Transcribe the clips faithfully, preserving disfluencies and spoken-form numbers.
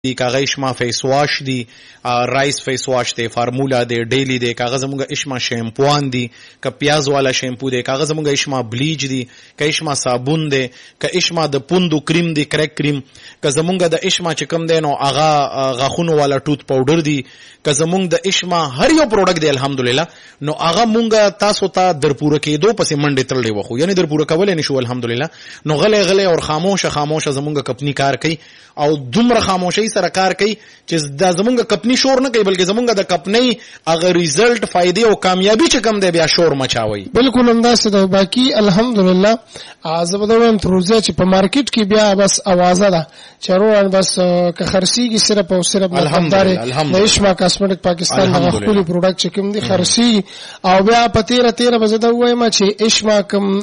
دی کاغه اشما فیس واش دی رائس فیس واش دی فارمولا دی ډیلی دی کاغه زمونږ اشما شیمپوان دی ک پیاز والا شیمپو دی کاغه زمونږ اشما بلیچ دی ک اشما صابون دی ک اشما د پوندو کریم دی کریک کریم ک زمونږ د اشما چې کم دی نو هغه غاخونو والا ټوث پاوډر دی ک زمونږ د اشما هر یو پروډکټ دی الحمدلله نو هغه مونږه تاسو ته در پوره کېدو پسې منډه تړلې وخو یعنی در پوره کول نه شو الحمدلله نو غلې غلې او خاموشه خاموشه زمونږ کمپنی کار کوي او دومره خاموشي سره کار کوي چې دا زمونږ کمپنی شور نه کوي بلکې زمونږ د کمپنی هغه ریزلټ فائدې او کامیابی چې کم دی بیا شور مچاوي. بالکل همداسې ده. باقي الحمدلله زه به وایم تر اوسه چې په مارکیټ کې بیا بس اوازه ده چې روان بس که خرڅېږي صرف او صرف د اشما کاسمیټک پاکستان د خپل پروډکټ چې کوم دي خرڅېږي او بیا په تیره تیره به زه دا وایم چې اشما کوم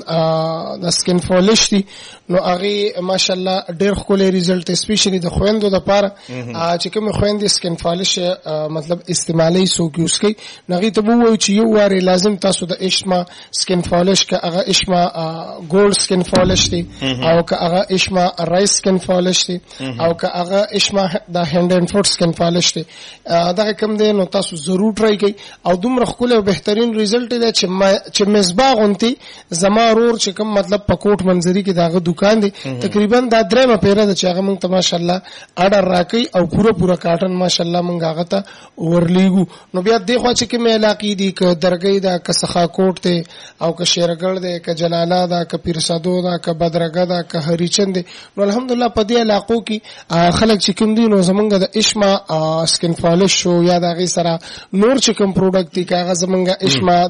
د سکن فالش دي نو هغه ماشاءالله ډېر ښکلی ریزلټ اسپیشلی د خویندو دپاره چې کوم خویندې سکن فالش مطلب استعمالي څوک یوز کوي نو هغې ته به ووایو چې یو وارې لازم تاسو د اشما سکن فالش که هغه اشما ګولډ سکن فالش دی او که هغه اشما رایس سکن فالش دی او که هغه اشما د هند اینڈ فوټ سکن فالش دی دغه کوم دی نو تاسو ضرور ټرای کوئ او دومره ښکلی او بهترین ریزلټ دی چې مصباح غوندې زما ورور چې کوم مطلب په کوټ منظري کې د هغه دکان دی تقریبا دا درېیمه پیره ده چې هغه موږ ته ماشاءالله اډر راکوي او پوره پوره کاټن ماشاءالله موږ هغه ته ورلیږو. نو بیا دې خوا چې کومې علاقې دي که درګۍ ده که سخاکوټ دی او که شیرګړ دی که جلاله ده که پیرسادو ده که بدرګه ده که هریچند دی نو الحمدلله په دې علاقو کې خلک چې کوم دي نو زمونږ د اشما سکن فالش شو یا د هغې سره نور چې کوم پروډکټ دي که هغه زمونږ اشما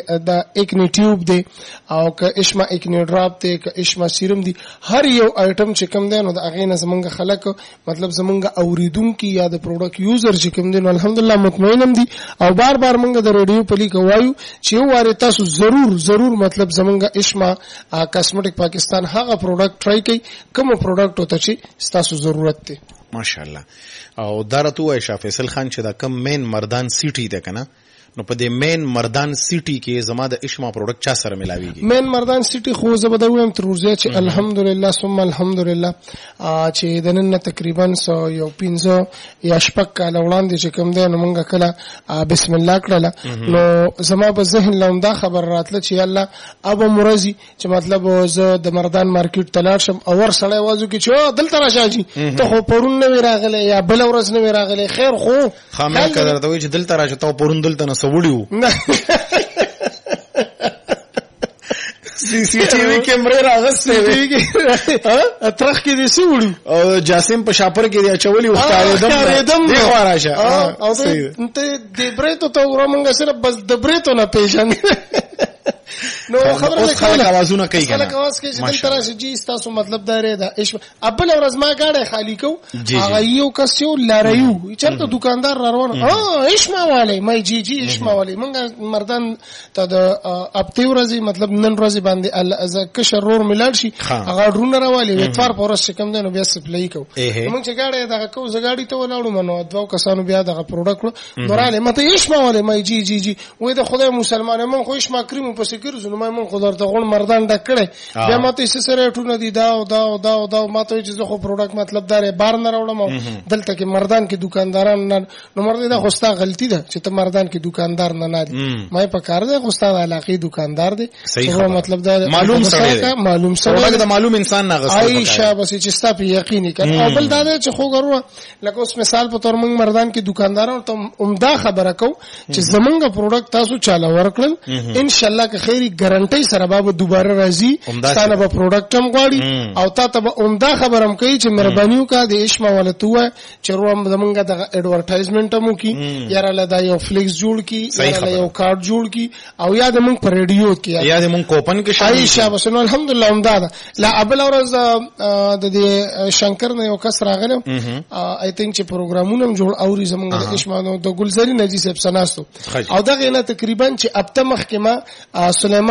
د ایکنی ټیوب دی او که اشما ایکنی ډراپ دی که اشما سیرم دی هر یو آیټم چې کوم دی نو د هغې نه زمونږ خلک مطلب زمونږ اوریدونکي یا د پروډکټ یوزر چې کوم دی نو الحمدلله مطمئن هم دي او بار بار مونږ د ریډیو په لیکه وایو چې یو وارې تاسو ضرور ضرور مطلب زمونږ اشما کاسمیټک پاکستان هغه پروډکټ ټرای کوي کوم پروډکټ ته چې ستاسو ضرورت دی. ماشاءالله. او دا راته ووایه شاه فیصل خان چې دا کم مین مردان سیټي ده که نه نو په دې مین مردان سیټي کې زما د اشما پروډکټ چا سره ملاویږي؟ مین مردان سیټي خو زه به دا ووایم تر اوسه چې الحمدلله ثم الحمدلله چې د نن نه تقریبا سو یو پنځه یا شپږ کاله وړاندې چې کوم دی نو مونږ کله بسم الله کړله نو زما په ذهن له همدا خبر راتله چې الله ابه مرضي چې مطلب زه د مردان مارکیټ ته لاړ شم او ور سړی آواز وکړي چې دلته راشه حاجي ته خو پرون نه وې راغلی یا بله ورځ نه وې راغلی خیر خو خامې که درته وایي چې دلته راشه ته پرون دلته نه سوړي سی سی ټي وي کیمرې راغستې وې ترخ کې دې څه وړو او جاسم په شاپر کې دې اچولي ښکارېدم دې خوا راشه او ته د بریتو ته وره مونږ صرف بس د بریتو نه پېژنې نو خبره ده خلک اوازونه کوي کنه خلک اواز کوي چې دلته راشي جی تاسو مطلب دا ری دا اشما ابل ورځ ما گاډه خالی کو هغه یو کس یو لاریو چرته دکاندار روان ها اشما والے مې جی جی اشما والے مونږ مردان ته د اپتی ورځي مطلب نن ورځي باندې از کشر رور ملال شي هغه ډرون راوالي وټفار پورس کم دنو بیا سپلای کو مونږ چې گاډه دا کو زګاډي ته ولاړو منو دواو کسانو بیا دا پروډکټ نوراله مته اشما والے مې جی جی جی وې د خدای مسلمان مون خو اشما کریم په سکر زنه مې مون خدای ته غون مردان ډک کړي بیا ماته څه سره ټونه دي دا دا دا دا ماته چې زه خو پروډکټ مطلب دار بار نه راوړم دلته کې مردان کې دکانداران نو مرده دا خوستا غلطی ده چې ته مردان کې دکاندار نه نه دي مې په کار ده خوستا د علاقې دکاندار دي مطلب دا معلوم سره معلوم سره دا معلوم انسان نه غوښته عائشہ بس چې ستا په یقیني کړه او بل دا چې خو ګرو لکه اوس مثال په تور موږ مردان کې دکاندارانو ته عمده خبره کو چې زمونږ پروډکټ تاسو چاله ورکړل ان شاء الله که خیری ګارانټي سره به دوباره راځي ستانه به پروډکټ هم غواړي او تا ته به عمده خبر هم کوي چې مهرباني وکړه د اشما ولته چې روم زمونږ د اډورټایزمنت مو کی یاره لدا یو فلیکس جوړ کی یاره یو کارت جوړ کی او یاد مونږ په ریډیو کې یاد مونږ کوپن کې شامل عائشہ بس نو الحمدلله عمده لا ابل اورز د دې شنکر نه یو کس راغله آی تھنک چې پروګرامونه جوړ اوري زمونږ د اشما نو د ګلزری نجی صاحب سناستو او دغه نه تقریبا چې اب تمخ کې ما سليمان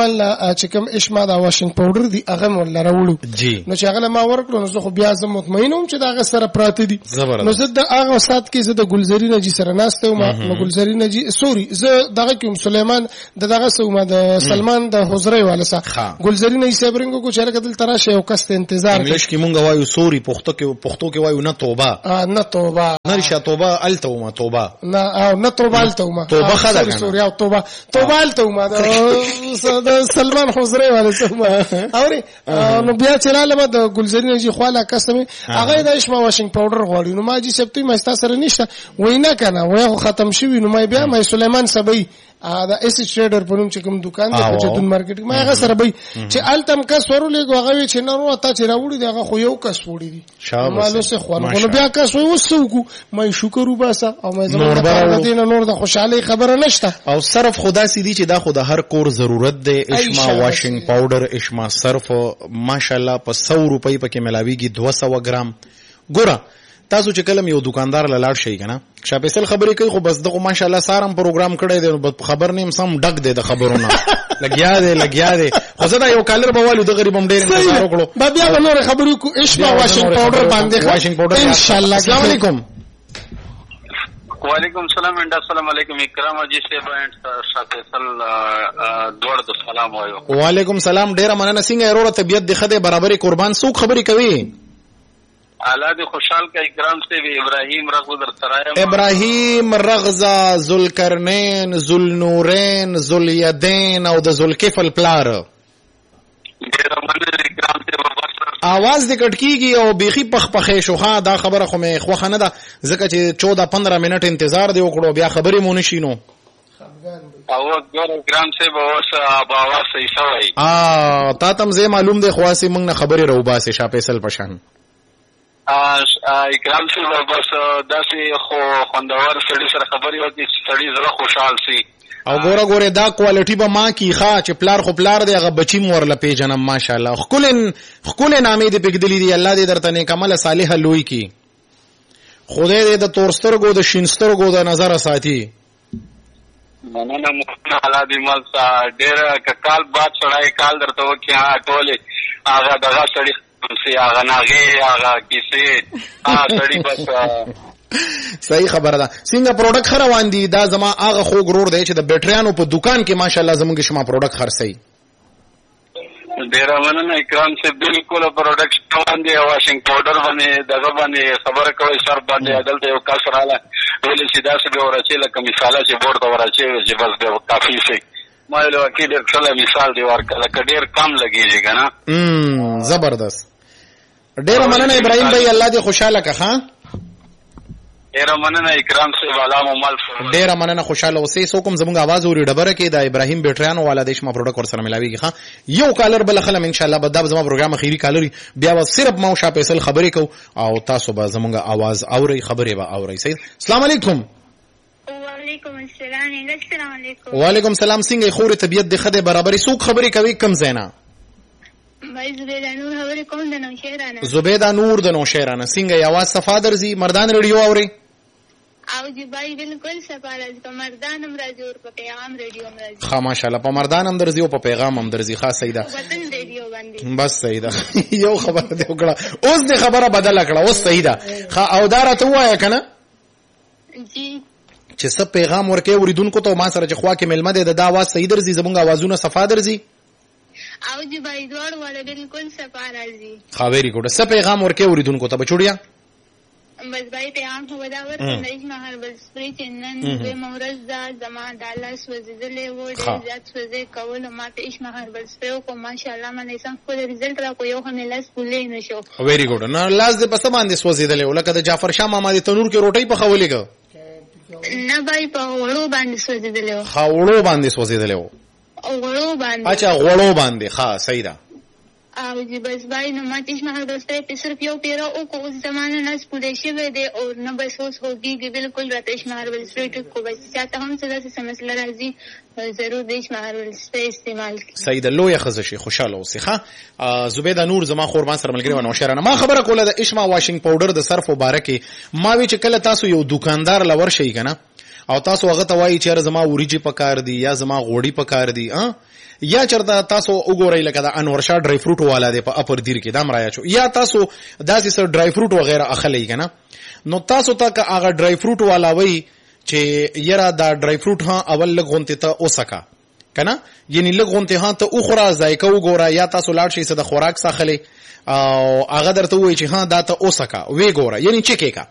سلیمان لا چې کوم اشما دا واشنګ پاوډر دی هغه مول راوړو نو چې هغه ما ورکړو نو زه خو بیا زه مطمئن وم چې دا هغه سره پراته دي نو زه د هغه سات کې زه د ګلزري نجی سره ناشته وم نو ګلزري نجی سوري زه دغه کوم سلیمان دغه سوما د سلمان د حضرې والا سره ګلزري نجی صبرنګ کو چیرې کدل تراشه او کس انتظار انګلیش کې مونږ وایو سوري پښتو کې پښتو کې وایو نه توبه نه توبه نه رشه توبه التوما توبه نه او نه توبه التوما توبه خدای سوري او توبه توبه التوما د سلمان حضرې والا سوما اوري نو بیا چې لاله د ګلزري نجی خواله قسم هغه د اشما واشنګ پاوډر غواړي نو ما جی سپتي ما ستا سره نشته وینا کنه وای ختم شوی نو ما بیا ما سليمان سبي دا اس ټریډر په نوم چې کوم دکان دی په جدون مارکیټ ما هغه سره به چې التم کس ورولې هغه چې نو تا چې راوړي هغه خو یو کس وړي دي مالو څه خو نو بیا کس وسوکو ما شکر وباسه او ما زموږ د دین نور د خوشحالي خبره نشته او صرف خدا سيدي چې دا خو د هر کور ضرورت دی اشما واشنګ پاوډر اشما صرف ماشاءالله په سو روپۍ پکې ملاويږي دو سوه ګرام ګوره تاسو چې کلم یو دکاندار لاړ شي کنه شاپېسل خبرې کوي خو بس دغه ماشاءالله سارم پروګرام کړی دی خبر نیم سم ډک دی د خبرونه لګیا دی لګیا دی خو زه دا یو کالر په والو د غریبم ډېر انتظار وکړو با بیا نور خبرې کو اشما واشنګ پاوډر باندې واشنګ پاوډر ان شاء الله السلام علیکم وعلیکم السلام اینڈ السلام علیکم اکرام اجي صاحب اینڈ شاپېسل دوړ د سلام وایو وعلیکم السلام ډېر مننه څنګه ورو طبيعت د خدای برابرۍ قربان څوک خبرې کوي اعلی دی خوشحال کا اکرام سے بھی ابراہیم رغز در سرائے ابراہیم رغزا ذوالقرنین ذوالنورین ذوالیدین او د ذوالکفل پلار आवाज د کټکیږي او بیخي پخپخې شوخه دا خبره خو مې خوخه نه ده ځکه چې چودہ پندرہ منټ انتظار دی وکړو بیا خبرې مونږ نشینو او ګور اکرام سے بوس باوا صحیح شوی ا تا تم زه معلوم دی خواصي مونږ نه خبرې روباسه شاپېسل پشان اکرام سے بس داسې خو خوندور سړي سره خبرې وکړي سړي زړه خوشحال سي او ګوره ګوره دا کوالټي به ما کی ښا چې پلار خو پلار دی هغه بچی مور لپی جنم ماشاءالله خکلن خکلن نامې دې پګدلی دی الله دې درته نیک عمل صالح لوی کی خدای دې د تورسترګو د شینسترګو د نظر ساتي مننه مخنه حالا دې مل سا ډېر کال بعد سړی کال درته وکي ها ټوله هغه دغه سړي سی هغه ناغي هغه کیسه ها سړی بس صحیح خبره ده څنګه پروډکټ خروان دي دا زما هغه خو ګرور دی چې د بیټریانو په دکان کې ماشاءالله زموږ شما پروډکټ خرڅي ډیر مننه اکرام سے بالکل پروډکټ روان دي واشنګ پاوډر باندې دغه باندې خبره کوي سر باندې عدالت یو کس رااله ولې چې داسې به ورچې لکه مثال چې بورډ ته ورچې چې بس به کافي شي ما له اکید څه مثال دی ورکړه ډیر کم لګیږي کنه ام زبردست ډیر مننه ابراهيم بھائی الله دې خوشاله کا ها ډیر مننه اکرام سے والا مال ډیر مننه خوشاله اوسې سو کوم زموږ आवाज اوري ډبره کې د ابراهيم بیٹریانو والا د شما پروډکټ ور سره ملاويږي ها یو کالر بل خلم ان شاء الله به د زموږ پروګرام اخیری کالر بیا و صرف مو شاپېسل خبرې کو او تاسو به زموږ आवाज اوري خبرې به اوري صحیح السلام علیکم وعلیکم السلام السلام علیکم وعلیکم السلام څنګه خوري طبيعت د خدای برابرۍ څوک خبرې کوي کم زینا بای زبیدا نور خبرې کوم د نوشیرانه زبیدا نور د نوشیرانه څنګه आवाज صفا درځي مردان ریډیو اوري او جی بای بالکل صفا راځي په مردان هم راځي او په پیغام ریډیو هم راځي ها ماشاءالله په مردان هم درځي او په پیغام هم درځي خاص صحیح ده وطن ریډیو باندې بس صحیح ده یو خبره دی وکړه اوس دې خبره بدل کړه اوس صحیح ده ها او دارته وای کنه جی چې څه پیغام ورکې اوریدونکو ته ما سره چې خوا کې ملمه ده د आवाज صحیح درځي زمونږ आवाजونه صفا درځي او جی بای دوړ ولا بالکل صفا راځي خبرې کوټه څه پیغام ورکې اوریدونکو ته بچوړیا بس بای پیغام هو دا ورته نش مهر بل سپری چنن به مورز دا زما دالا سوزیدلې و ډېر زیات سوزي کول ما ته اش مهر بل سپری کو ماشاءالله مې سم خپل رزلټ را کو یو هم لاس پولې نشو ویری ګډ نه لاس دې پس باندې سوزیدلې ولکه د جعفر شاه ماما دې تنور کې روټي په خولې کو نه بای په وړو باندې سوزیدلې و خاوړو باندې سوزیدلې و او غړو باندې اچھا غړو باندې ښه صحیح ده او جی بس بای نو ماتیش مهر دوستای په صرف یو پیرا او کو اوس زمانه ناس پولیس شوی دی او نه بس اوس هوګي بالکل راتش مهر ول سټریټ کو بس چاته هم څه داسې مسله راځي ضرور دیش مهر ول سټ استعمال سید لوی خزشي خوشاله اوسې ښه زبیده نور زما خورمان سره ملګری ونه شهرانه ما خبره کوله د اشما واشنګ پاوډر د صرف مبارکي ما وی چې کله تاسو یو دکاندار لور شي کنه او تاسو هغه ته وایي چې زما وریجې پکار دي یا زما غوړي پکار دي ها یا چرته تاسو وګورئ لکه دا انور شاه ډرای فروټ والا دی په اپر دیر کې دا مرایا شو یا تاسو داسې سر ډرای فروټ وغیرہ اخلي کنه نو تاسو ته که هغه ډرای فروټ والا وایي چې یره دا ډرای فروټ ها اول لغونته ته اوسکا کنه یعنی لغونته ها ته اوخرا ذایقه وګوره یا تاسو لاړ شئ د خوراک ساخلي او هغه درته وایي چې ها دا ته اوسکا وی ګوره یعنی چکه کا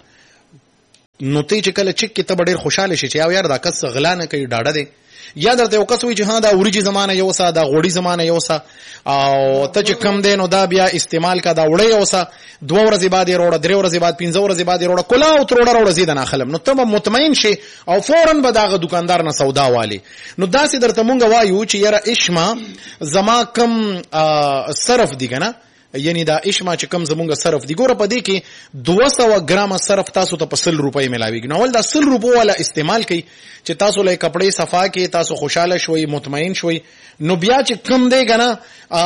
نو ته چې کله چک کې ته ډېر خوشاله شې چې یو یار دا کس غلا نه کوي ډاډه دی یا درته یو کس وایي چې ها دا وریجې زمانه یو سا دا غوړي زمانه یو سا او ته چې کم دی نو دا بیا استعمال کا دا وړي یو سا دوه ورځې بعد یې وروړه درې ورځې بعد پنځه ورځې بعد یې وروړه کلا او تروړه وروړه زیاده نه اخلم نو ته به مطمئن شې او فورا به دغه دکاندار نه سودا والي نو داسې درته مونږ وایو چې یاره اشما زما کم صرف دی کنه یعنی دا اشما چې کم زمونږ صرف دی ګوره په دې کې دوه سوه ګرامه صرف تاسو ته په سل روپۍ ملاویږي نو ول دا سل روپو والا استعمال کوي چې تاسو له کپڑے صفا کې تاسو خوشاله شوي مطمئن شوي نو بیا چې کم دی کنه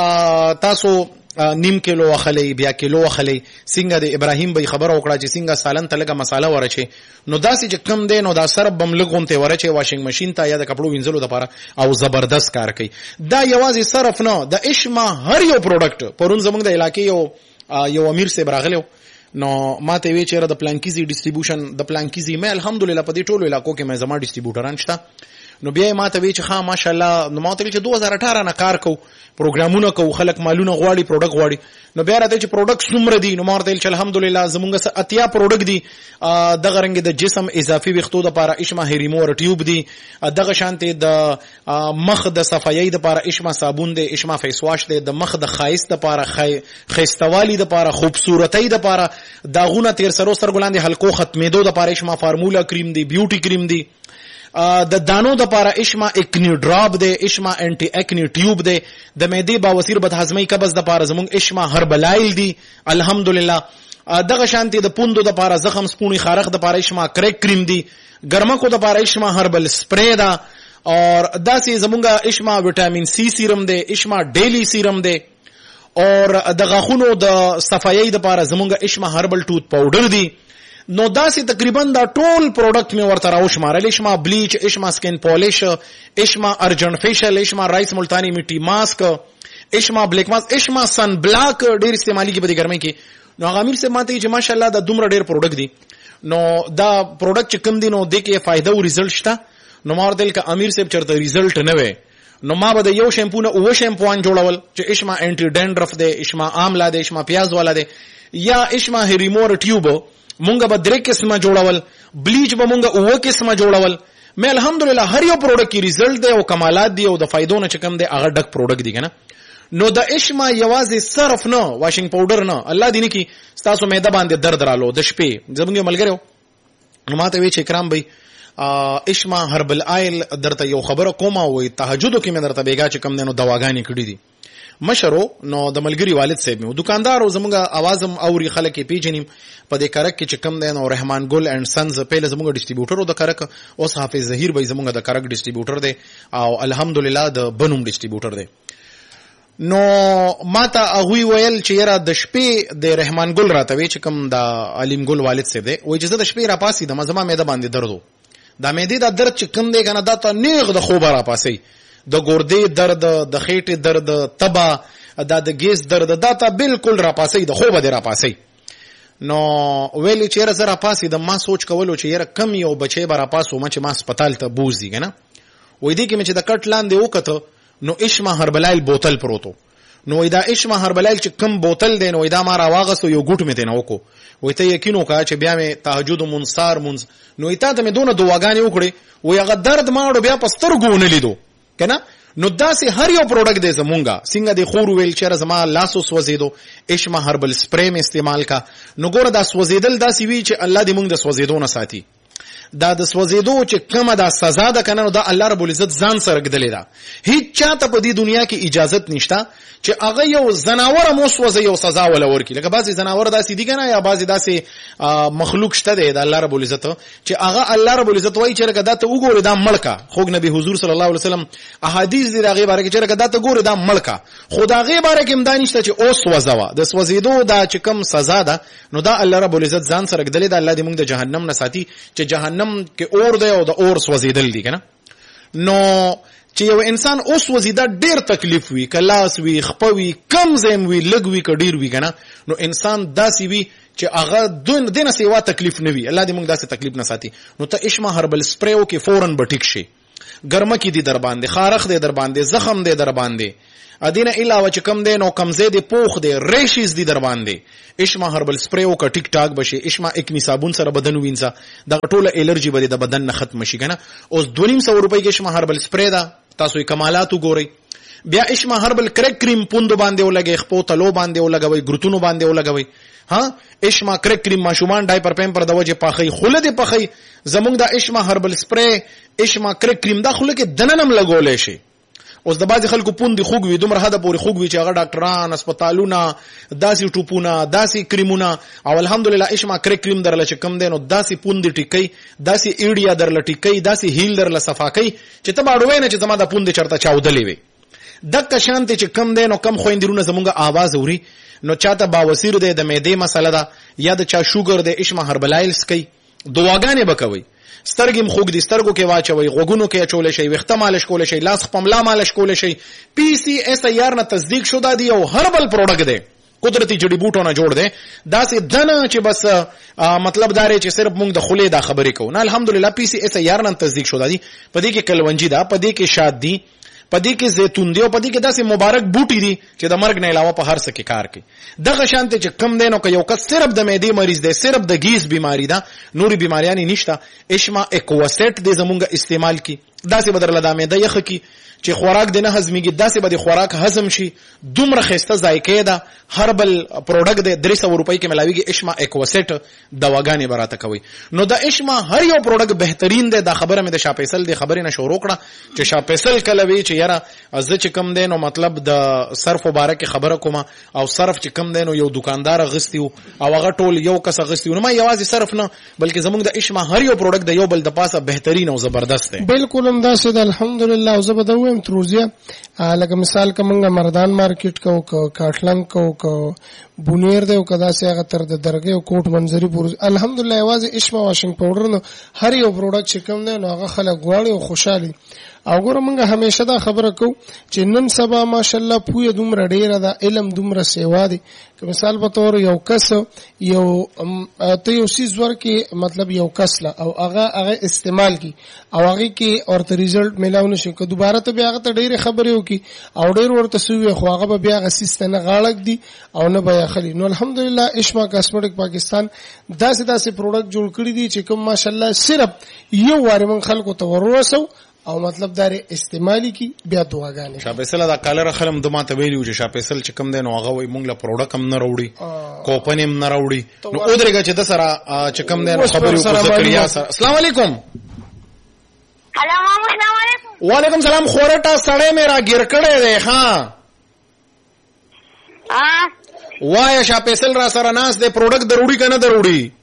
تاسو نیم کیلو اخلي بیا کیلو اخلي څنګه د ابراهیم به خبر وکړه چې څنګه سالن تلګه مساله ورچي نو داسې چې کم دی نو دا سره بم لګونته ورچي واشنګ ماشین ته یا د کپړو وینځلو لپاره او زبردست کار کوي دا یوازې صرف نه د اشما هر یو پروډکټ پرون زمونږ د علاقې یو یو امیر صاحب راغلو نو ماته وی چیرې د پلانکیزي ډیسټریبیوشن د پلانکیزي مې الحمدلله په دې ټولو علاقو کې مې زما ډیسټریبیوټران شته نو بیا ماته وی چې ها ماشاءالله نو ماته وی چې دوه هزار اټھارہ نه کار کو پروګرامونه کو خلک مالونه غواړي پروډکټ غواړي نو بیا راته چې پروډکټ څومره دي نو ماته چې الحمدلله زمونږ اتیا پروډکټ دي دغه رنګ د جسم اضافي وختو د لپاره اشما هریمور ټیوب دي دغه شانته د مخ د صفایي د لپاره اشما صابون دي اشما فیس واش دي د مخ د خایس د لپاره خيستوالي د لپاره خوبصورتۍ د لپاره داغونه تیر سرو سرګلاندې حلقو ختمېدو د لپاره اشما فارمولا کریم دي بیوټي کریم دي د دانو د لپاره اشما اکنی ډراپ دی اشما انټي اکنی ټیوب دی د معدې بواسیر بد هضمي قبض د لپاره زمونږ اشما هربلایل دی الحمدلله دغه شانتي د پوندو د لپاره زخم سپونی خارخ د لپاره اشما کریک کریم دی ګرمکو د لپاره اشما هربل سپری دا اور داسې زمونږ اشما وټامین سی سیرم دی اشما ډیلی سیرم دی اور د غاخونو د صفایي د لپاره زمونږ اشما هربل ټوث پاوډر دی نو داسې تقریبا دا ټول پروډکټ مې ورته راوشمارل اشما بلیچ اشما سکن پالیش اشما ارجن فیشل اشما رایس ملتانی میټي ماسک اشما بلیک ماسک اشما سن بلاک ډیر استعمالي کې په ګرمۍ کې نو هغه امیر صاحب ماته چې ماشاءالله دا دومره ډیر پروډکټ دي نو دا پروډکټ چې کوم دي نو د کې فائدہ او ریزلټ شته نو مار دل ک امیر صاحب چرته ریزلټ نه وي نو ما به د یو شیمپو نه او شیمپوان جوړول چې اشما انټي ډینډرف دی اشما آملا دی اشما پیاز والا دی یا اشما هریمور ټیوب مونږ به درې قسمه جوړول بلیچ به مونږ اوه قسمه جوړول مې الحمدلله هر یو پروډکټ کې ریزلټ دی او کمالات دی او د فائدو نه چکم دی هغه ډک پروډکټ دی کنه نو د اشما یوازې صرف نه واشنګ پاوډر نه الله دې نه کی تاسو مېده باندې درد رالو د شپې زمونږ ملګرو نو ماته وی چې کرام بھائی اشما هربل آیل درته یو خبره کومه وي تهجد کې مې درته بیګا چې کم دینو دواګانی کړې دي مشرو نو د ملګری والد صاحب مو دکاندار او زموږه اوازم اوري خلک پیژنیم په دې کرک کې چې کم دی نو رحمان ګل اینڈ سنز په زموږه ډیسټریبیوټر د کرک اوس حافظ ظهیر به زموږه د کرک ډیسټریبیوټر دی او الحمدلله د بنوم ډیسټریبیوټر دی نو ماته هغه ویل چې یاره د شپې د رحمان ګل راته وی چې کم د علیم ګل والد صاحب دی وای چې د شپې را پاسې د مزما مېده باندې دردو دا مېده د درد چې کم دی کنه دا ته نیغ د خوب را پاسې د ګردې درد د خېټې درد تبا دا د ګیس درد دا ته بالکل را پاسې د خوب دی را پاسې نو ویلی چې را سره پاسې د ما سوچ کولو چې یاره کم یو بچي به را پاسو ما چې ما هسپتال ته بوزي کنه وای دی کې مې چې د کټ لاندې وکړه نو اشما هربلایل بوتل پروتو نو دا اشما هربلایل چې کم بوتل دی نو دا ما را واغسو یو ګوټ مې ته نه وکړو وای ته یقین وکړه چې بیا مې تهجد منصار منز نو ایته ته مې دونه دواګانې وکړې وای هغه درد ما بیا پسترګو نه لیدو کنه نو داسې هر یو پروډکټ دی زمونږه څنګه د خور ویل چې زما لاسو سوځیدو اشما هربل سپری م استعمال کا نو ګوره دا سوځیدل داسې وی چې الله دې مونږ د سوځیدو نه ساتي دا د سوځیدو چې کومه دا سزا ده کنه نو دا الله رب العزت ځان سره ګدلې ده هیڅ چاته په دې دنیا کې اجازه نشته چې هغه یو زناور مو سوځي یو سزا ولا ورکی لکه بعضی زناور داسې دي کنه یا بعضی داسې مخلوق شته دی د الله رب العزت چې هغه الله رب العزت وایي چې رګه دا ته وګوره دا ملکا خوګ نبی حضور صلی الله علیه وسلم احادیث دی راغی باره کې چې رګه دا ته ګوره دا ملکا خدای باره کې امدانشته چې اوس وځوا د سوځیدو دا چې کم سزا ده نو دا الله رب العزت ځان سره ګدلې ده الله دې موږ د جهنم نه ساتي چې جهنم جهنم کې اور دی او د اور سوځیدل دي کنه. نو چې یو انسان اوس وزیدا ډیر تکلیف وي، کلاس وي، خپوي، کم زم وي، لګ وي، کډیر وي کنه، نو انسان داسي وي چې هغه دون دنه سیوا تکلیف نه وي. الله دې موږ داسې تکلیف نه ساتي. نو ته اشما هربل سپریو کې فورن بټیک شي، ګرمه کې دي در باندې، خارخ دي در باندې، زخم دي در باندې، ادینه علاوه چې کم دي نو کمزې دي، پوخ دي، ریشز دي در باندې، اشما هربل سپریو کا ټیک ټاک بشي. اشما اکنی صابون سره بدن وینځه، دا ټوله الرجی به د بدن نه ختم شي کنه. اوس دوه سو روپۍ کې اشما هربل سپری دا تاسو یې کمالات وګورئ. بیا اشما هربل کرک کریم پوند باندې ولګي، خپو تلو باندې ولګوي، ګرتونو باندې ولګوي. ها اشما کرک کریم ماشومان ډایپر پیمپر د وجه پاخي، خوله دې پخي. زمونږ د اشما هربل سپری اشما کرک کریم دا خوله کې دننم لګولې شي. اوس د بعض خلکو پوند خوګ وي، دومره حد پورې خوګ وي چې هغه ډاکټران، هسپتالونه، داسي ټوپونه، داسي کریمونه، او الحمدلله اشما کرک کریم درل چې کم دینو داسي پوند ټیکي، داسي ایډیا درل ټیکي، داسي هیل درل صفاکي چې ته باړوي نه چې زما د پوند چرته چاودلې وي. دک شانته چې کم دینو کم خويندرونه زمونږه आवाज اوري، نو چاته باوسیر دی، د معدې مسله ده، یا د چا شوګر دی، اشما هربلایلز کوي، دواګانې بکوي. سترګم خوګ دي، سترګو کې واچوي، غوګونو کې اچول شي، وخته مالش کول شي، لاس خپملا مالش کول شي. پی سی اس ای آر نه تصدیق شوه دی او هربل پروډکټ دی، قدرتی جړی بوټو نه جوړ دی. دا سي دنه چې بس مطلب داري چې صرف موږ د خولې دا خبرې کوو نه. الحمدلله پی سی اس ای آر نه تصدیق شوه دی. پدې کې کلونجی دا، پدې کې شاد دی، پدې کې زيتون دی، او پدې کې داسې مبارک بوټي دي چې د مرګ نه علاوه په هر څه کې کار کوي. دغه شانته چې کم دینو که یو کس صرف د معدې مریض دی، صرف د گیس بیماری ده، نوري بیماریاں نشته، اشما اکواسټ دې زمونږه استعمال کی. داسې بدرله د معده یخ کی چې خوراک دنه هضمېږي، داسې به د خوراک هضم شي. دومره خسته ذایقه ده، هربل پروډکټ د درې سو روپۍ کې ملاويږي. اشما اکواسټ دواګانې براته کوي. نو د اشما هر یو پروډکټ بهترین دی. دا خبره مې د شاپیسل دی خبرې نه شروع کړه چې شاپیسل کله وی چې یاره از چې کم دی نو مطلب د صرف مبارک خبره کومه، او صرف چې کم دی نو یو دکاندار غستیو او هغه ټول یو کس غستیو. نو ما یوازې صرف نه بلکې زمونږ د اشما هر یو پروډکټ د یو بل د پاسه بهترین او زبردست دی. بالکل هم دا سید الحمدلله. او زبده ویم تروزیا لکه مثال کومه مردان مارکیټ کو کو کاټلنګ کو کو بونیر دی او کدا سي هغه تر د درګه او کوټ منځري پور الحمدلله یوازې اشما واشنګ پاوډر نو هر یو پروډکټ چې کوم دی نو هغه خلک غواړي او خوشحالي. او ګوره موږ همیشه دا خبره کوو چې نن سبا ماشاءالله پوهه دومره ډیره ده، علم دومره سیوا دی. که مثال په تور یو کس یو ته یو سیز ورکې مطلب یو کس لا او هغه هغه استعمال کی او هغه کې اورته ریزلټ ملاو نشي، که دوباره ته بیا هغه ته ډیره خبرې وکي او ډیر ورته سوي خو هغه بیا هغه سیستم نه غاړک دی او نه بیا خلی. نو الحمدلله اشما کاسمیټک پاکستان داسې داسې پروډکټ جوړ کړی دي چې کوم ماشاءالله صرف یو واره من خلکو ته ورسو او مطلب دار استعمالی کی بیا دعاګانې. شاپیسل دا کالر خلم دما ته ویلو چې شاپیسل چې کم دی نو هغه وي مونږ له پروډکټ هم نه راوړي، کوپن هم نه راوړي. نو او درګه چې د سره چې کم دی نو خبرې وکړو. زکریا سره السلام علیکم. هلو مامو السلام علیکم. وعلیکم سلام. خورټا سړی میرا ګیر کړی دی. ها ها وای شاپیسل را سره ناس دی، پروډکټ دروړي کنه دروړي؟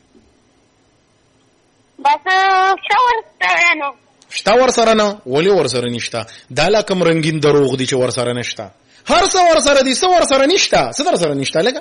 بس شاور ترنو شتا ور سره نه. ولی ور سره نشتا؟ دا لا کم رنگین دروغ دي چې ور سره نشتا. هر څه ور سره دي، څه ور سره نشتا، څه در سره نشتا. لګا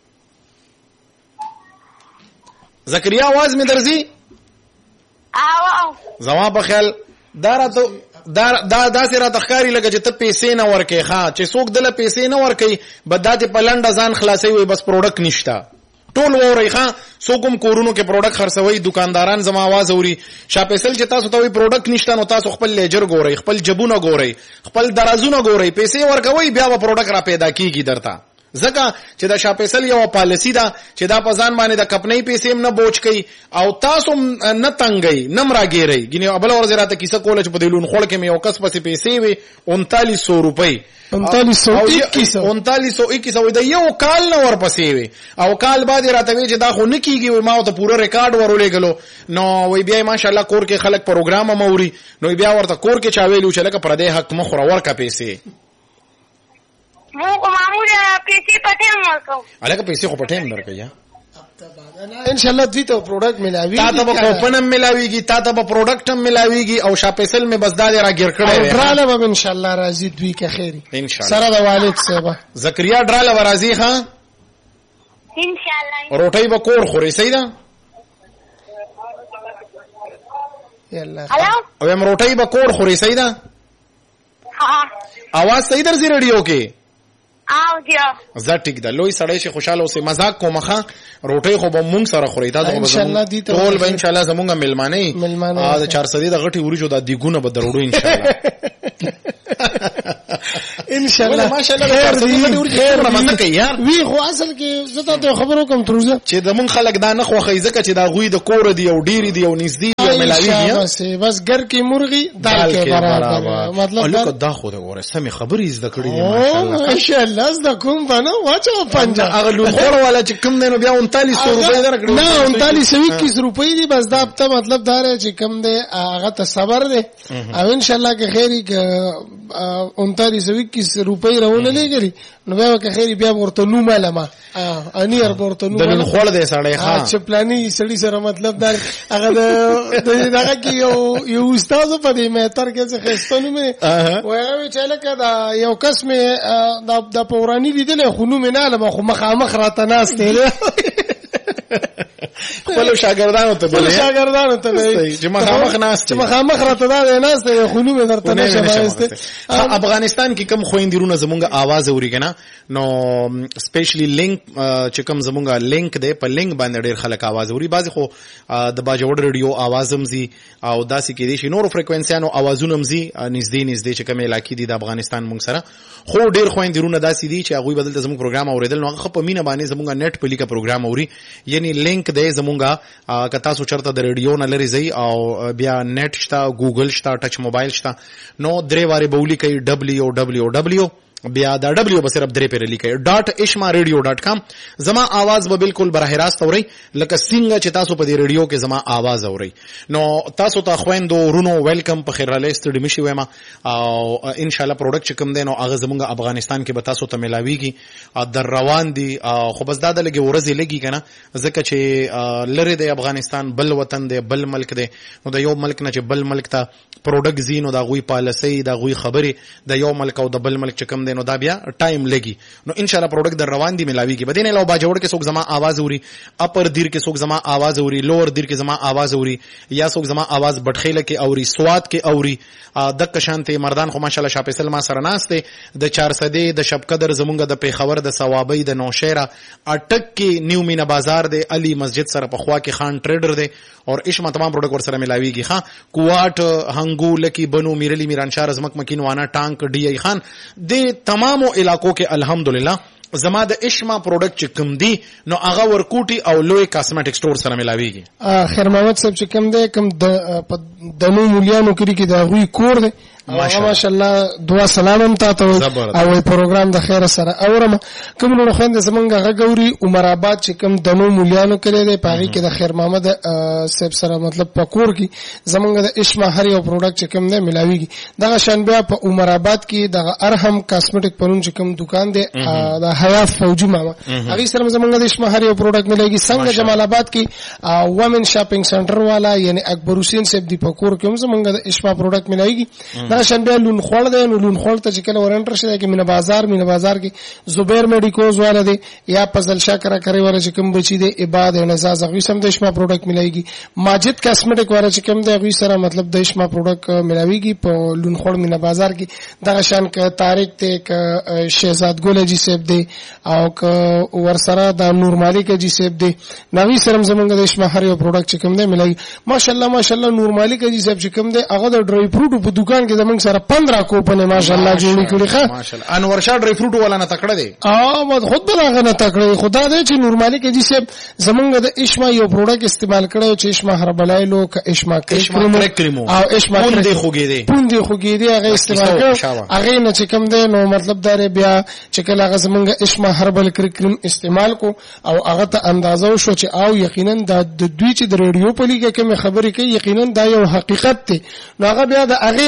زکریا आवाज می درځي؟ او زما په خیال دا راته دا دا داسې را تخکاری لګه چې ته پیسې نه ورکې. ها چې څوک دله پیسې نه ورکې بداته په لنډه ځان خلاصي وي، بس پروډکټ نشتا. ټول ووري ښا څوک کورونو کې پروډکټ خرڅوي، دکانداران زما आवाज اوري. شاپیسل چې تاسو ته وي پروډکټ نشته نو تاسو خپل لیجر ګورئ، خپل جبونه ګورئ، خپل درازونه ګورئ، پیسې ورکوي بیا به پروډکټ را پیدا کیږي درته. ځکه چې دا شاپیسل یو پالیسی ده چې دا په ځان باندې د کپنۍ پیسې هم نه بوج کوي او تاسو نه تنګي نه مراګيري. ګینه ابل ورځ راته کیسه کوله چې په دلون خړ کې مې یو کس پسې پیسې وي انتالیس سو روپۍ انتالیس سو انتالیس سو اکیس وي د یو کال نه ور پسې وي او کال بعد راته وی چې دا خو نه کیږي. وي ما ته پوره ریکارډ ورولېګلو نو وی بیا ماشاءالله کور کې خلک پروګرام موري نو بیا ورته کور کې چا ویلو چې لکه پر دې حق مخ ورکا پیسې مو معمول پیسې پټه ورکو. الګه پیسې خو پټه هم درکې یا ان شاء الله دوی ته پروډکټ ملاوي، تا ته به کوپن هم ملاويږي، تا ته به پروډکټ هم ملاويږي او شاپیسل می بس دا را ګیر کړی دی. ډراله به ان شاء الله راځي دوی که خیری ان شاء الله. سره د والد صاحب زکریا ډراله راځي. ها ان شاء الله. روټي به کور خوري صحیح ده. یلا او یم روټي به کوړ خوري صحیح ده ها आवाज صحیح درځي ریډیو کې او جی زه ټیک ده لوی سړی شي خوشاله اوسې مزاق کومخه روټي خو به مونږ سره خوري دا ان شاء الله دي ټول به ان شاء الله زمونږ ملمانه ا د چار سدي د غټي ورجو د دیګونه به دروړو ان شاء الله ان شاء الله ماشاء الله چار سدي د ورجو څومره مزه کوي یار وی خو اصل کې زه ته خبرو کوم تروزه چې د مونږ خلک دا نه خو خیزه چې دا غوي د کور دی او ډيري دی او نږدې دی او ملاوي دی بس بس ګر کې مرغي دال کې برابر مطلب دا دا خو د اوره سمې خبرې زده کړې دي ماشاء الله زده کوم باندې واچو پنځه هغه لون خور والا چې کم دینو بیا انتالیس سو روپۍ درکړو نه انتالیس سو اکیس روپۍ دي بس دا ته مطلب دا رہے چې کم دی هغه ته صبر دی او ان شاء الله کې خیری ک انتالیس سو اکیس روپۍ راونه لګري نو بیا کې خیری بیا ورته نو مالما اني ورته نو د لون خور دی سړی ها چې پلاني سړی سره مطلب دا هغه دغه کې یو یو استاد په دې مهتر کې څه خستونه مې وایي چې لکه دا یو کس مې د پورانی لیدل خو نو مې نه لمه خو مخامخ راته ناشته خپل شاګردانو ته بل شاګردانو ته چې مخامخ ناشته چې مخامخ راته دا ناشته خو نو مې درته نشه افغانستان کې کم خويندرونه زمونږه आवाज اوري کنه نو سپیشلی لینک چې کوم زمونږه لینک دی په لینک باندې ډېر خلک आवाज اوري بعضی خو د باجوړ ریډیو आवाज هم زی او داسې کې دي چې نور فریکوئنسيانو आवाजونه هم زی نږدې نږدې چې کوم علاقې دي د افغانستان مونږ سره خو ډېر خويندرونه داسې دي چې هغه بدل زموږ پروګرام اوریدل نو هغه په مینه باندې زمونږه نت په لیکه پروګرام اوري یعنی لینک دی زمونږه کتا سو چرته د ریډیو نه لري زی او بیا نت شتا ګوګل شتا ټچ موبایل شتا نو درې واره بولی کوي دبليو دبليو دبليو بیا دا ډبلیو به صرف درې پیره لیکي ډاٹ اشما ریډیو ډاٹ کام زما आवाज به بالکل براه راست اوري لکه څنګه چې تاسو په دې ریډیو کې زما आवाज اوري نو تاسو ته خويندو رونو ویلکم په خیر رالی ستړي مشي وایم او ان شاء الله پروډکټ کوم دین او هغه زمونږ افغانستان کې به تاسو ته ملاويږي در روان دي خو بس دا د لګي ورځي لګي کنه ځکه چې لری د افغانستان بل وطن دی بل ملک دی نو د یو ملک نه چې بل ملک ته پروډکټ زینو دا غوي پالیسي دا غوي خبري د یو ملک او د بل ملک چې کوم نو دا بیا ټایم لګي نو ان شاء الله پروډکټ در روان دي ملاويږي بدینه لو باجوړ کې څوک زما आवाज اوري اپر دیر کې څوک زما आवाज اوري لوور دیر کې زما आवाज اوري یا څوک زما आवाज بټخېله کې اوري سواد کې اوري د کشانته مردان خو ماشاءالله شاپسل ما سره ناشته د چار سده د شپقدر زمونږ د پیښور د ثوابي د نوشهره اٹک کې نیو مینا بازار د علي مسجد سره په خوا کې خان ټریډر دی اور اشما تمام پروډکټ ور سره ملاويږي ها کوات هنګو لکی بنو میرلی میرانشار زمک مکینوانا ټانک ډی ای خان د تمامو علاقو کې الحمدلله زما د اشما پروډکټ چې کوم دی نو هغه ورکوټي او لوی کاسمیټک سٹور سره ملاويږي خیر محمد صاحب چې کوم دی کوم د دنو مليانو کړي کې دا غوي کور دی ماشاء الله دعا سلام هم تاسو او پروګرام د خیر سره اورم کوم نو خويند زمونږه غوري عمر آباد چې کوم دنو مليانو کړي دی پاغي کې د خیر محمد صاحب سره مطلب پکور کې زمونږه د اشما هر یو پروډکټ چې کوم دی ملاويږي دا شان بیا په عمر آباد کې د ارحم کاسمیټک پرون چې کوم دکان دی د حیات فوجي ماما هغه سره زمونږه د اشما هر یو پروډکټ ملایږي څنګه جمال آباد کې وومن شاپینګ سنټر والا یعنی اکبر حسین صاحب دی پکور کې هم زمونږه د اشما پروډکټ ملایږي دا شان بیا لون خول دی نو لون خول ته چې کله ورنټر شي کې مینا بازار مینا بازار کې زبیر میډیکوز والا دی یا پزل شاکرا کوي والا چې کوم بچی دی عباد نزاز غوي سم د اشما پروډکټ ملایږي ماجد کاسمیټک والا چې کوم دی غوي سره مطلب د اشما پروډکټ ملاويږي په لون خول مینا بازار کې دا شان ک طارق ته ک شهزاد ګل جی صاحب دی او ک ور سره د نور مالک جی صاحب دی نوی سره زمونږ د اشما هر یو پروډکټ چې کوم دی ملایږي ماشاءالله ماشاءالله نور مالک جی صاحب چې کوم دی هغه د ډرای فروټ په دکان کې زمونږ سره پندرہ کوپنه ماشاءالله جوړی کړی ښه ماشاءالله انور شاه ډرای فروټ والا نه تکړه دی اه مد خود بلاغه نه تکړه خدا دې چې نور مالک جی صاحب زمونږ د اشما یو پروډکټ استعمال کړو چې اشما هربلایلو ک اشما کریم او اشما پوندې خوګې دی پوندې خوګې دی هغه استعمال کړو هغه نه چې کوم دی نو مطلب دار بیا چې کله هغه زمونږ اشما هربل کریم استعمال کو او هغه ته اندازو شو چې او یقینا د دوی چې د ریډیو په لیګه کې خبرې کوي یقینا دا یو حقیقت دی نو هغه بیا د هغه نه بعد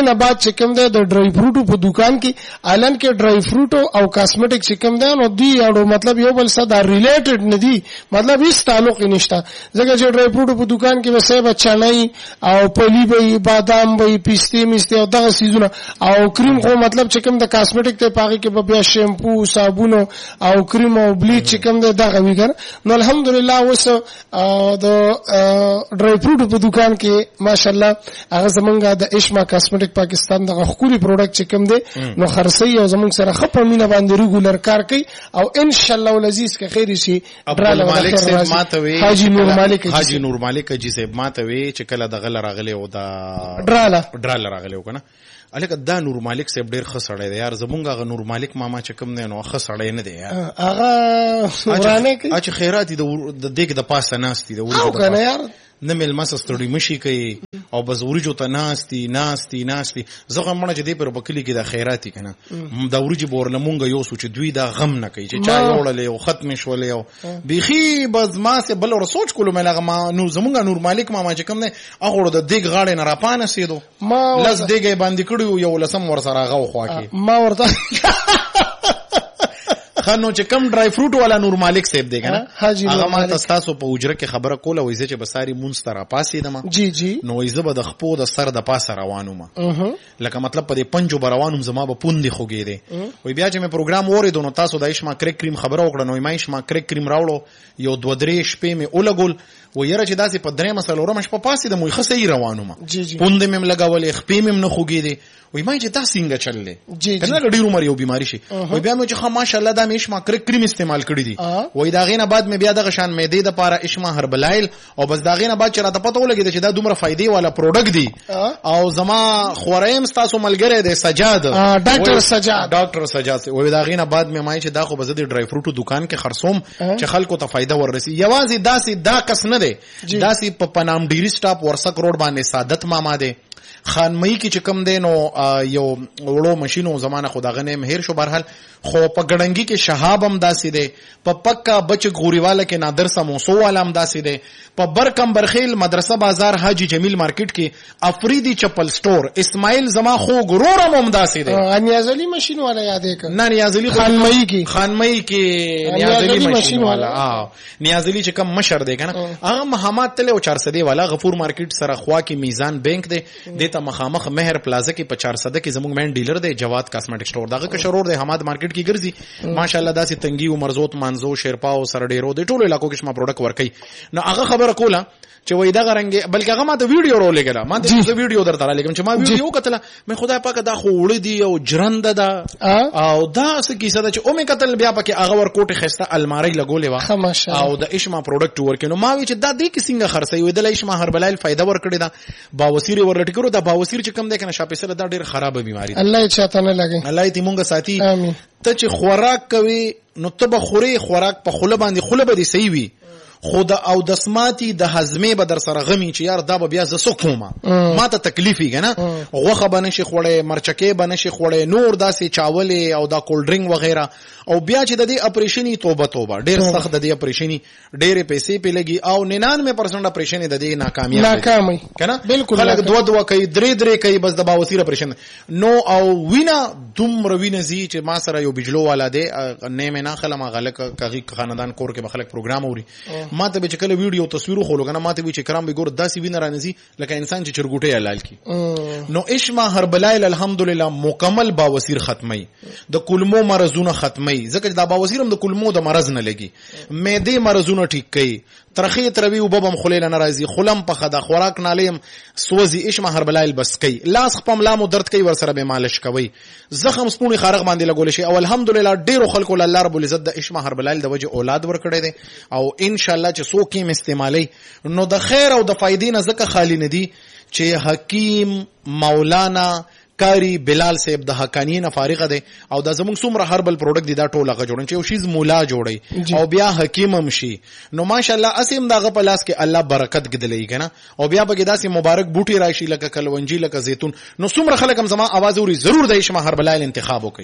چې کوم دی د ډرای فروټو په دکان کې الان کې ډرای فروټو او کاسمیټک چې کوم دی نو دی یو مطلب یو بل سره ریلیټډ نه دی مطلب هیڅ تعلق نشته ځکه چې ډرای فروټو په دکان کې وسه بچنای او پلی به بادام به پیسته میسته او دغه سیزونه او کریم خو مطلب چې کوم د کاسمیټک ته پاګه کې به بیا شیمپو صابون او کریم او بلیچ چې کوم د دغه ویګر نو الحمدلله اوس د ډرای فروټ په دکان کې ماشاءالله هغه زمونږه د اشما کاسمیټک پاکستان دغه خوري پروډکټ چې کوم دی نو خرڅي او زمونږ سره خپل مینه باندې ریګولر کار کوي او ان شاء الله العزیز که خیر شي عبدال مالک صاحب ماتوي حاجی نور مالک حاجی نور مالک جی صاحب ماتوي چې کله دغه راغله او دا ډراله ډراله راغله کنه الکه دا نور مالک صاحب ډیر خسړی دی یار زمونږ غ نور مالک ماما چې کوم نه نو خسړی نه دی یار هغه ورانه کوي اچ خیرات د دیګ د پاسه ناستي د ورته او کنه یار نه مل مسستړي مشي کوي او بس ورجو ته ناستي ناستي ناستي زغه مړه چې دی پر بکلی کې د خیراتي کنه دا ورجو بورله مونږ یو سوچ دوی دا غم نه کوي چې چا یوړلې او ختم شولې او بيخي بس ما سه بل ور سوچ کولو مې لغه ما نو زمونږ نور مالک ماما چې کوم نه هغه د دیګ غاړې نه راپانه سیدو لس دیګې باندې کړو یو لسم ور سره غو خوا کې ما ورته خانو چې کم ډرای فروټ والا نور مالک صاحب دی کنه هغه ما تاسو په اجره کې خبره کوله وایي چې بساري مونږ تر پاسې دما جی جی نو ایزه به د خپو د سر د پاسه روانوم لکه مطلب په دې پنجو بروانوم زما به پوندې خوګې دي وای بیا چې مې پروګرام وریدو نو تاسو د ایشما کریک کریم خبره وکړه نو ما ایشما کریک کریم راوړو یو دوه درې شپې مې اولګول و یره چې داسې په درې مسلو رمش په پاسې د موي خسې روانوم پوندې مې لګولې خپې مې نه خوګې دي وای ما چې تاسو څنګه چللې کنه ډېر عمر یو بیماری شي وای بیا مې چې خا ماشاءالله دا مې ایشما کریک کریم استعمال کړی دي وای دا غینه بعد مې بیا د غشان مېدې د پاره اشما هربلایل او بس دا غینه بعد چې راته پته ولګی چې دا دومره فائدې والا پروډکټ دی او زما خوریم تاسو ملګری دی سجاد ډاکټر سجاد ډاکټر سجاد وای دا غینه بعد مې مای چې دا خو بزه د ډرای فروټو دکان کې خرصوم چې خلکو ته فائدہ وررسي یوازې داسې دا کس نه دی داسې په پنام ډیری سټاپ ورسک روډ باندې سعادت ماما دی خانمئی کی چې کم دی نو یو وړو ماشینو زمانه خداغه نه مهر شو برحال خو په ګړنګي کې شهاب هم داسې دی په پکا بچ غوريواله کې نادر سموسو والا هم داسې دی په برکم برخیل مدرسه بازار حاجی جمیل مارکیټ کې افریدی چپل سٹور اسماعیل زما خو غرور هم داسې دی نیازلی ماشین والا یادې کړه نه نیازلی خانمئی کې خانمئی کې نیازلی ماشین والا اه نیازلی چې کم مشر دی کنه هغه محمد تل او چار سده والا غفور مارکیټ سره خوا کې میزان بانک دی دته مخامخ مهر پلازا کې په چار سده کې زموږ مین ډیلر دی جواد کاسمیټک سٹور دغه کشرور دی حماد مارکیټ کې ګرځي ماشاءالله داسې تنګي او مرزوت منزو شیرپاو سره ډیرو د ټولو علاقو کې شما پروډکټ ورکي نو هغه خبره کوله چې وای دا غرنګ بلکې هغه ما ته ویډیو رو لګلا ما ته ویډیو درته را لګم چې ما ویډیو کتله مې خدای پاک دا خو وړ دی او جرند ده او دا څه کیسه ده چې او مې کتل بیا پکې هغه ور کوټه خسته الماری لګولې وا او د اشما پروډکټ ورکې نو ما وی چې دا دې کې څنګه خرڅي وې د اشما هربلایل فائدہ ورکړي دا باوسیر ورلټ کړو دا باوسیر چې کم ده کنه شاپې سره دا ډېر خراب بیماری ده الله یې چاته نه لګي الله دې مونږه ساتي ته چې خوراک کوي نو ته به خوري خوراک په خوله باندې خوله به دې صحیح وي خود او د سماتی د هضمې به در سره غمی چې یار دا به بیا ز سکوما ما ته تکلیفي کنه غوخه بنشي خوړې مرچکې بنشي خوړې نور داسې چاولې او دا کول ډرینګ وغیرہ او بیا چې د دې اپریشنی توبه توبه ډېر سخت د دې اپریشنی ډېرې پیسې په لګي او ننانوي پرسنټ اپریشن د دې ناکامیاب ناکامي کنه بالکل خلک دوه دوه کوي درې درې کوي بس د باوسیر اپریشن نو او وینا دومره وینه زی چې ما سره یو بجلو والا دی نه مې نه خلم غلک کغي خاندان کور کې بخلک پروګرام اوري ما ته به چې کله ویډیو تصویر خو لګنه ما ته به چې کرام به ګور داسې وینه رانځي لکه انسان چې چرګوټه حلال کی نو اشما هربلایل الحمدلله مکمل باوسیر ختمي د کلمو مرزونه ختمي ځکه دا باوسیر هم د کلمو د مرز نه لګي معده مرزونه ټیک کوي ترخی تروی او ببم خلیل ناراضي خلم په خدا خوراک نالیم سوزي اشما هربلایل بس کوي لاس خپم لامو درد کوي ور سره به مالش کوي زخم سپونی خارق باندې لګول شي او الحمدلله ډیرو خلکو الله رب العزت د اشما هربلایل د وجه اولاد ور کړی دي او ان شاء الله چې څوک یې استعمالي نو د خیر او د فائدې نه زکه خالی نه دي چې حکیم مولانا کاری بلال صاحب د حقانیه فارغه ده او د زموږ څومره هربل پروډکټ دي دا ټوله غوړن چې یو شیز مولا جوړي او بیا حکیم هم شي نو ماشاءالله اسیم دغه په لاس کې الله برکت ګدلې کنه او بیا به داسې مبارک بوټي راشي لکه کلونجي لکه زيتون نو څومره خلک هم زما आवाज اوري ضرور د اشما هربلایل انتخاب وکړي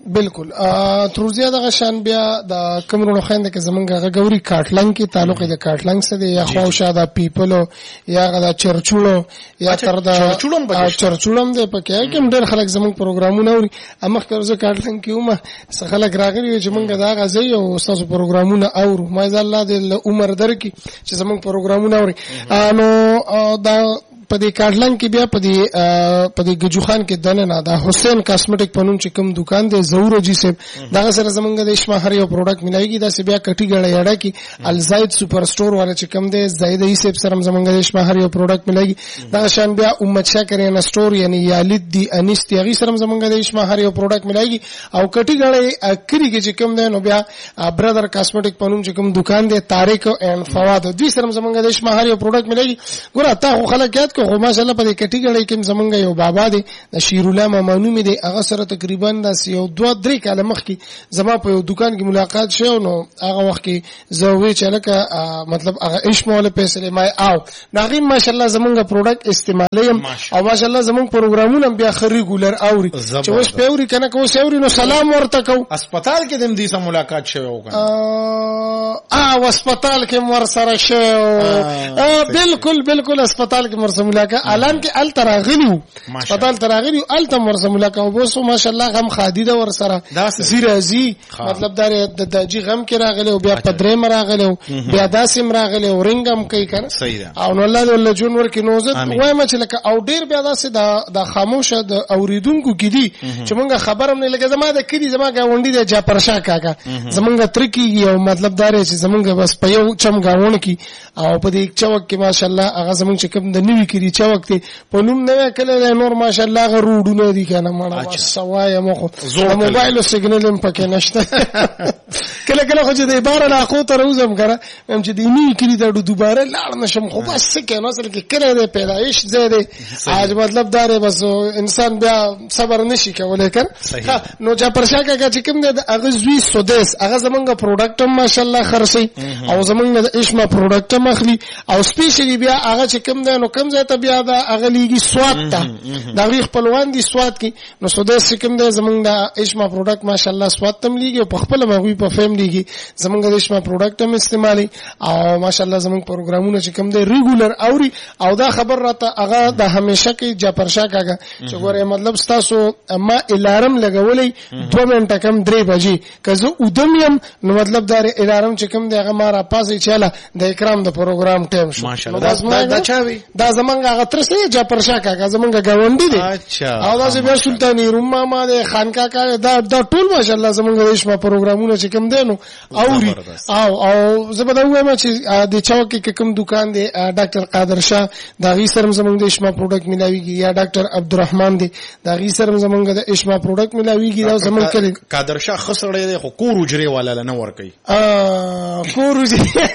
بالکل تروزیا دغه شان بیا د کمرونو خويند کې زمونږ غوري کاټلنګ کې تعلق د کاټلنګ سره یا خوشا د پیپلو یا د چرچوړو یا تر د چرچوړم د پکې کوم ډېر خلک زمونږ پروګرامونه اوري امخ کړه کاټلنګ کې ومه څه خلک راغلي چې مونږ دا غزي او استاد پروګرامونه اورو ما ځل الله د عمر درکې چې زمونږ پروګرامونه اوري نو دا په دې کاټلنګ کې بیا په دې په دې گجوخان کې دنه نه دا حسین کاسمیټک پنوم چې کوم دکان دی زورو جی سیب دا سره زمونږ د اشما هر یو پروډکټ ملایږي دا سی بیا کټی غړې اړه کې الزاید سپر سٹور والا چې کوم دی زاید ای سیب سره زمونږ د اشما هر یو پروډکټ ملایږي دا شان بیا امت شاکر نه سٹور یعنی یالد دی انیس دی غي سره زمونږ د اشما هر یو پروډکټ ملایږي او کټی غړې اکری کې چې کوم دی نو بیا برادر کاسمیټک پنوم چې کوم دکان دی طارق اینڈ فواد دوی سره زمونږ د اشما هر یو پروډکټ ملایږي ګوره تا خو خلک یاد کو ماشاءالله په دې کټی غړې کې زمونږ یو بابا دی د شیر الله مامنومي دی هغه سره تقریبا د یو دوه درې کاله مخکې زما په یو دکان کې ملاقات شو نو هغه وخت کې زوی چې لکه مطلب هغه اشمول فیصله ما او ناغي ماشاءالله زمونږ پروډکټ استعمالیم او ماشاءالله زمونږ پروګرامونه بیا خري ګولر اوري چې اوس په اوري کنه کو سوري نو سلام ورته کو هسپتال کې دم دې سره ملاقات شوی وکړه ا هسپتال کې مور سره شو بالکل بالکل هسپتال کې مور سره ملاقات الان کې ال تراغلیو هسپتال تراغلیو ال تم ور سره ملاقات او بوسو ماشاءالله غم خادیده ور سره زیرازی مطلب دا د داجی غم کې راغلی او بیا پدرې مراغلی بیا داسم راغلی او رنگم کوي کنه او نو الله الله جون ور کې نوزت وایم چې لکه او ډیر بیا داسې د د خاموشه د اوریدونکو کې دي چې مونږ خبرم نه لګه زما د کړي زما گاونډي د جاپرشا کاکا زمونږ ترکی او مطلب دا چې زمونږ بس په یو چم گاون کې او په دې چوک کې ماشاءالله هغه زمونږ چې کوم د نوې کړي چوک ته په نوم نه کله نور ماشاءالله غروډونه دي کنه مړه سوای مخ موبایل سیګنل هم پکې نشته کله کله خو چې د بار لا خو تر اوسم کنه هم چې د نوې کړي ته دوباره لاړ نشم خو بس کې نو سره کې کله د پیدایش زده اج مطلب داره بس انسان بیا صبر نشي کولای کنه نو چا پرشا کا چې کوم د هغه زوی سودیس هغه زمونږ پروډکټ ماشاءالله خرسي او زمونږ د اشما پروډکټ مخلي او سپیشلی بیا هغه چې کوم ده نو کوم ځای ته بیا دا هغه لیږي سواد ته دا غي خپلوان دي سواد کې نو سودیس کوم ده زمونږ د اشما پروډکټ ماشاءالله سواد تم لیږي په خپل مغوي په فهم لیږي زمونږ د اشما پروډکټ هم استعمالي او ماشاءالله زمونږ پروګرامونه چې کوم ده ریګولر اوري او دا خبر راته هغه د همیشه کې جاپرشا کاګه چې ګوره مطلب تاسو ما الارم لګولې دوه منټه کم درې بجې کزه ودمیم نو مطلب دا الارم چې کوم دی هغه ما را پاسې چاله د اکرام د پروګرام ټیم شو ماشاءالله دا چاوي دا زمونږ هغه ترسه جاپرشا کاګه زمونږ گاونډي دی او دا چې بیا سلطانی روم ما د خانقاه کا دا دا ټول ماشاءالله زمونږ د شپه پروګرامونه چې کوم دی نو اوري او او زبده وایم چې د چوک کې کوم دکان دی ډاکټر قادر شاه دا غي سره زمونږ د اشما پروډکټ ملاويږي یا ډاکټر عبدالرحمن دی دا غي سره زمونږ د اشما پروډکټ ملاويږي دا زمونږ کلی قادر شاه خسرې دی خو کور اجري والا نه ور کوي ا کور اجري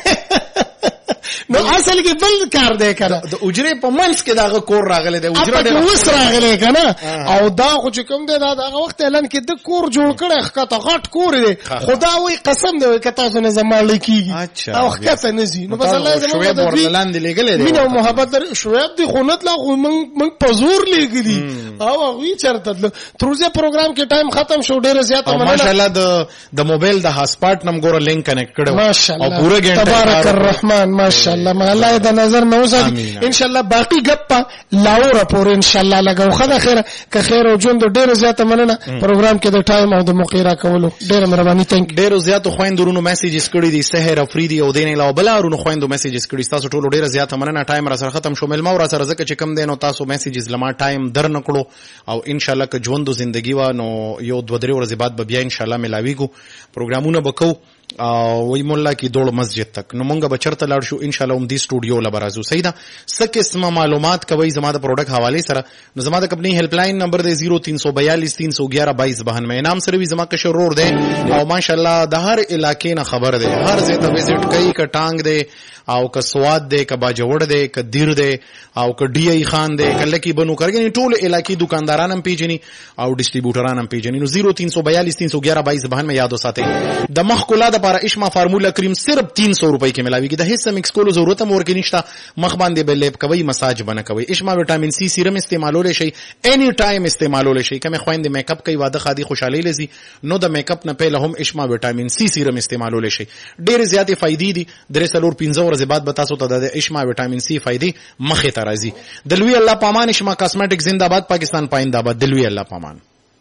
نو اصل کې بل کار دی کنه د اجري په منځ کې دا کور راغلی دی اجري د وس راغلی کنه او دا خو چې کوم دی دا هغه وخت اعلان کې د کور جوړ کړي خاطر غټ کور دی خدا وي قسم دی کته څنګه زمال کیږي او خاطر نه زی نو بس الله زموږ د ورلاند لګلې دی مینه محبت در شویب دی خونت لا من من پزور لګلی او هغه چرته تروزه پروګرام کې ټایم ختم شو ډیره زیاته مننه ماشاءالله د د موبایل د هاسپاټ نم ګور لینک کنیکټ کړو او پوره ګنټه تبارک الرحمن ماشاءالله ما الله د نظر نو ساتي ان شاء الله باقي غپا لاور پور ان شاء الله لګو خدا خیر که خیر او ژوند ډیره زیاته مننه پروګرام کې د ټایم او د مقیره کولو ډیره مهرباني تانک ډیره زیاته خويندورونو میسیجز کړی دي سحر افریدي او دین علاوه بلارونو خويندو میسیجز کړی تاسو ټولو ډیره زیاته مننه ټایم را سره ختم شو ملما را سره زکه چې کم دینو تاسو میسیجز لما ټایم در نکړو او ان شاء الله که ژوند زندگی و نو یو دو درې ورځې بعد به بیا ان شاء الله ملاویګو پروګرامونه وکړو او وی مولا کی دوړ مسجد تک نو مونږ به چرته لاړ شو ان شاء الله هم دی سټوډیو لبرازو سیدا سکه اسمه معلومات کوي زما د پروډکټ حواله سره نو زما د کمپنی هیلپ لاین نمبر دی صفر تین سو بیالیس تین سو گیارہ بائیس بانوے نام سره وی زما کښ رور دی او ماشاءالله د هر علاقې نه خبر دی هر ځای ته وزټ کوي ک ټانګ دی او که سواد دی که باجوړ دی که دیر دی او که ډی ای خان دی کله کی بنو کرګنی ټول علاقې دکانداران هم پیژني او ډیسټریبیوټران هم پیژني نو صفر تین سو بیالیس تین سو گیارہ بائیس بانوے یادو ساتي د مخ کولا د لپاره اشما فارمولا کریم صرف تین سو روپۍ کې ملاويږي. د هیڅ مکس کولو ضرورت هم ورکې نشته. مخ باندې به لیپ کوي، مساج بنه کوي. اشما وټامین سی سیرم استعمالولای شي، اني ټایم استعمالولای شي. کومه خويندې میک اپ کوي، واده خادي خوشحالي لذي، نو د میک اپ نه پهله هم اشما وټامین سی سیرم استعمالولای شي. ډېر زیاتې فائدې دي. درې څلور پنځه ورځې بعد به تاسو ته د اشما وټامین سی فائدې مخې ته راځي. دلوي الله پامان. اشما کاسمیټک زنده‌باد، پاکستان پاینده. دلوي الله پامان.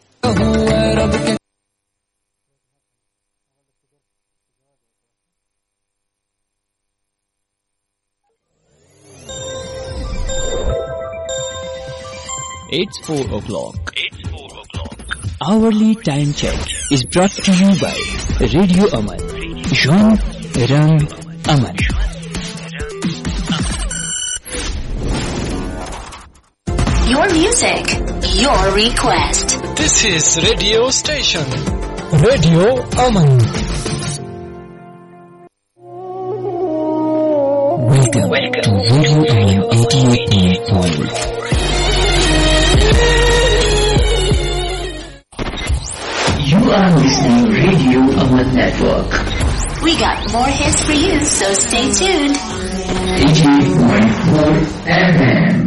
It's four o'clock. It's four o'clock. Hourly time check is brought to you by Radio Aman. Jean Rang Aman. Your music, your request. This is radio station. Radio Aman. Welcome, Welcome to Radio Aman eighty-eight point four. You are listening Radio Aman Network. We got more hits for you, so stay tuned. eighty-eight point four F M.